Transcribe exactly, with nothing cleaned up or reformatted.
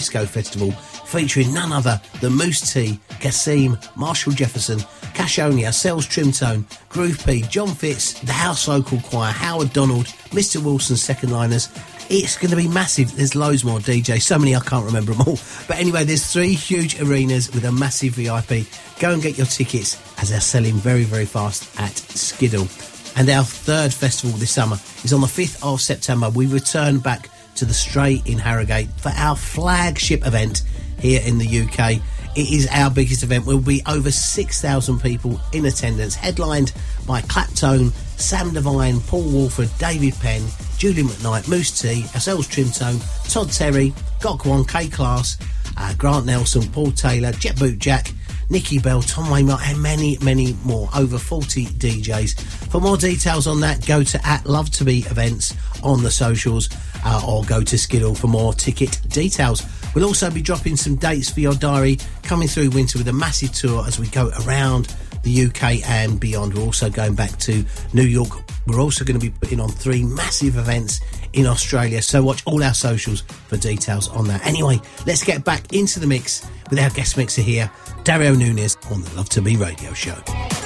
Disco Festival, featuring none other than Moose T, Kassim, Marshall Jefferson, Cashonia, Cells Trimtone, Groove P, John Fitz, the House Local Choir, Howard Donald, Mister Wilson's Second Liners. It's going to be massive. There's loads more D Js, so many I can't remember them all. But anyway, there's three huge arenas with a massive V I P. Go and get your tickets as they're selling very, very fast at Skiddle. And our third festival this summer is on the fifth of September. We return back to the Stray in Harrogate for our flagship event here in the U K. It is our biggest event. We'll be over six thousand people in attendance, headlined by Claptone, Sam Devine, Paul Walford, David Penn, Julie McKnight, Moose T, ourselves Trimtone, Todd Terry, Gokwan, K-Class, uh, Grant Nelson, Paul Taylor, Jet Boot Jack, Nikki Bell, Tom Waymart, and many, many more. Over forty D Js. For more details on that, go to at Love to Be Events on the socials, uh, or go to Skiddle for more ticket details. We'll also be dropping some dates for your diary coming through winter with a massive tour as we go around the U K and beyond. We're also going back to New York. We're also going to be putting on three massive events in Australia, so watch all our socials for details on that. Anyway, let's get back into the mix with our guest mixer here, Dario Nunes, on the Love to Be radio show.